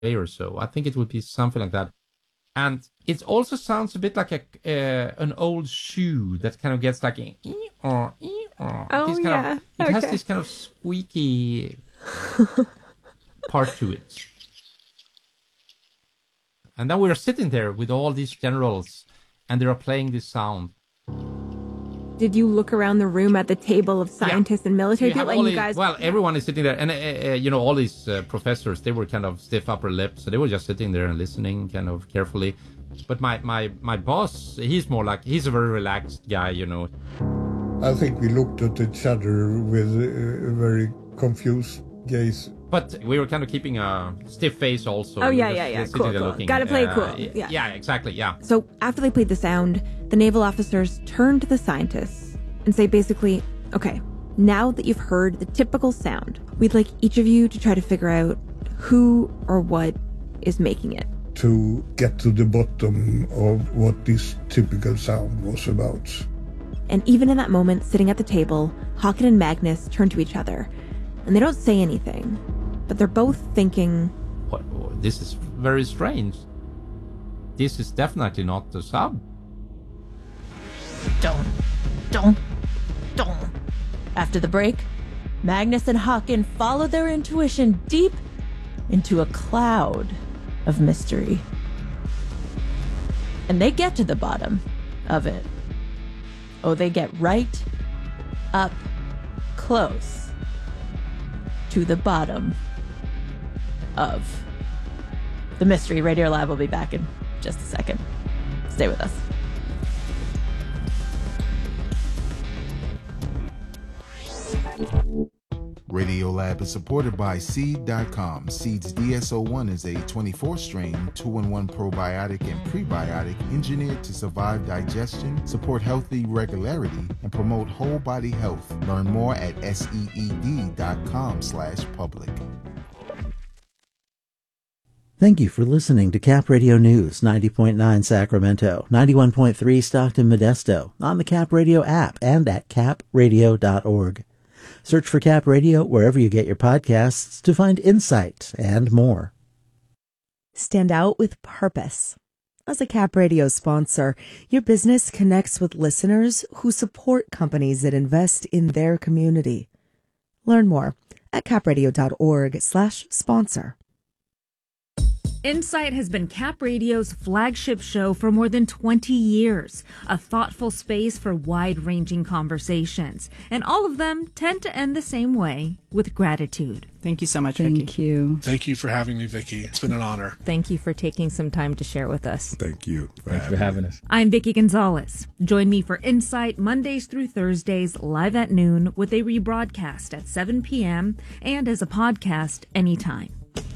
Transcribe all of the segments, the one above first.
day or so. I think it would be something like that. And it also sounds a bit like an old shoe that kind of gets like a Oh, yeah. It has this kind of squeaky part to it. And then we're sitting there with all these generals, and they are playing this sound. Did you look around the room at the table of scientists and military people? And you guys... Well, everyone is sitting there. And, all these professors, they were kind of stiff upper lip. So they were just sitting there and listening kind of carefully. But my boss, he's a very relaxed guy, I think we looked at each other with a very confused gaze. But we were kind of keeping a stiff face also. Oh, yeah. Cool. Gotta play it cool. Yeah, exactly, yeah. So after they played the sound, the naval officers turn to the scientists and say basically, okay, now that you've heard the typical sound, we'd like each of you to try to figure out who or what is making it. To get to the bottom of what this typical sound was about. And even in that moment, sitting at the table, Håkan and Magnus turn to each other, and they don't say anything, but they're both thinking, What? This is very strange. This is definitely not the sub. Don't. After the break, Magnus and Håkan follow their intuition deep into a cloud of mystery. And they get to the bottom of it. Oh, they get right up close to the bottom of the mystery. Radio Lab will be back in just a second. Stay with us. Radiolab is supported by Seed.com. Seed's DSO1 is a 24-strain, 2-in-1 probiotic and prebiotic engineered to survive digestion, support healthy regularity, and promote whole body health. Learn more at seed.com/public. Thank you for listening to Cap Radio News, 90.9 Sacramento, 91.3 Stockton Modesto, on the Cap Radio app and at capradio.org. Search for Cap Radio wherever you get your podcasts to find insight and more. Stand out with purpose. As a Cap Radio sponsor, your business connects with listeners who support companies that invest in their community. Learn more at capradio.org/sponsor. Insight has been Cap Radio's flagship show for more than 20 years, a thoughtful space for wide-ranging conversations. And all of them tend to end the same way, with gratitude. Thank you so much, Vicky. Thank you. Thank you for having me, Vicky. It's been an honor. Thank you for taking some time to share with us. Thank you. Thanks for having us. I'm Vicky Gonzalez. Join me for Insight Mondays through Thursdays, live at noon, with a rebroadcast at 7 p.m. and as a podcast anytime.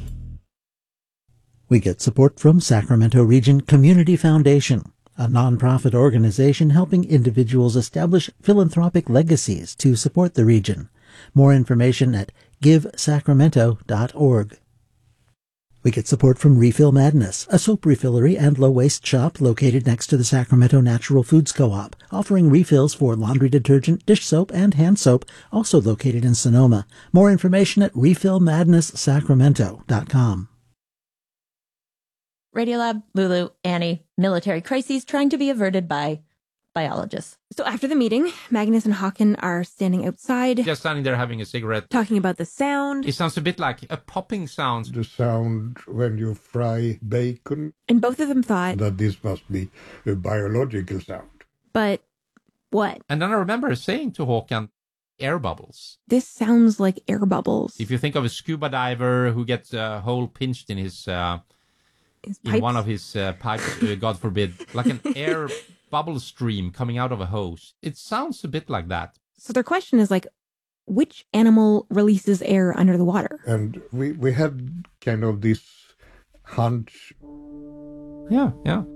We get support from Sacramento Region Community Foundation, a nonprofit organization helping individuals establish philanthropic legacies to support the region. More information at givesacramento.org. We get support from Refill Madness, a soap refillery and low-waste shop located next to the Sacramento Natural Foods Co-op, offering refills for laundry detergent, dish soap, and hand soap, also located in Sonoma. More information at refillmadnesssacramento.com. Radiolab, Lulu, Annie, military crises trying to be averted by biologists. So after the meeting, Magnus and Håkan are standing outside. Just standing there having a cigarette. Talking about the sound. It sounds a bit like a popping sound. The sound when you fry bacon. And both of them thought that this must be a biological sound. But what? And then I remember saying to Håkan, air bubbles. This sounds like air bubbles. If you think of a scuba diver who gets a hole pinched in his in one of his pipes, God forbid, like an air bubble stream coming out of a hose. It sounds a bit like that. So their question is like, which animal releases air under the water? And we had kind of this hunch. Yeah.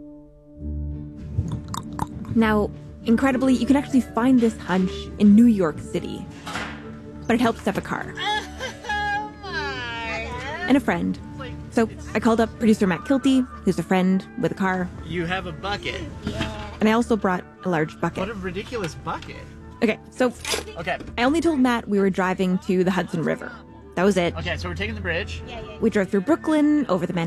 Now, incredibly, you can actually find this hunch in New York City. But it helps to have a car. And a friend. So I called up producer Matt Kilty, who's a friend with a car. You have a bucket. And I also brought a large bucket. What a ridiculous bucket. Okay. I only told Matt we were driving to the Hudson River. That was it. Okay, so we're taking the bridge. We drove through Brooklyn, over the